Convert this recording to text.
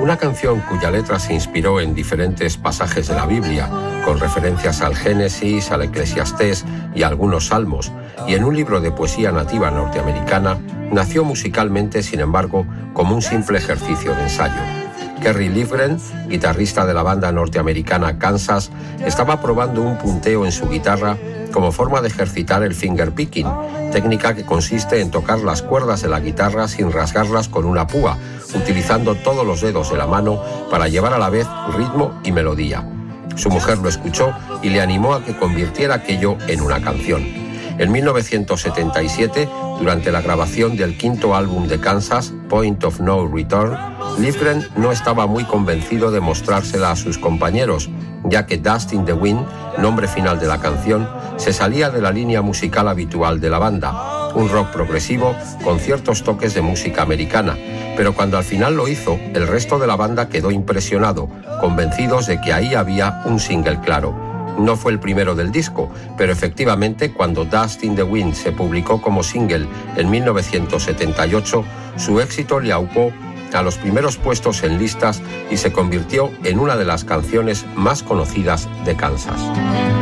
una canción cuya letra se inspiró en diferentes pasajes de la Biblia, con referencias al Génesis, al Eclesiastés y a algunos salmos, y en un libro de poesía nativa norteamericana, nació musicalmente, sin embargo, como un simple ejercicio de ensayo. Kerry Livgren, guitarrista de la banda norteamericana Kansas, estaba probando un punteo en su guitarra como forma de ejercitar el finger picking, técnica que consiste en tocar las cuerdas de la guitarra sin rasgarlas con una púa, utilizando todos los dedos de la mano para llevar a la vez ritmo y melodía. Su mujer lo escuchó y le animó a que convirtiera aquello en una canción. En 1977, durante la grabación del quinto álbum de Kansas, Point of No Return, Livgren no estaba muy convencido de mostrársela a sus compañeros, ya que Dust in the Wind, nombre final de la canción, se salía de la línea musical habitual de la banda, un rock progresivo con ciertos toques de música americana, pero cuando al final lo hizo, el resto de la banda quedó impresionado, convencidos de que ahí había un single claro. No fue el primero del disco, pero efectivamente cuando Dust in the Wind se publicó como single en 1978, su éxito le aupó a los primeros puestos en listas y se convirtió en una de las canciones más conocidas de Kansas.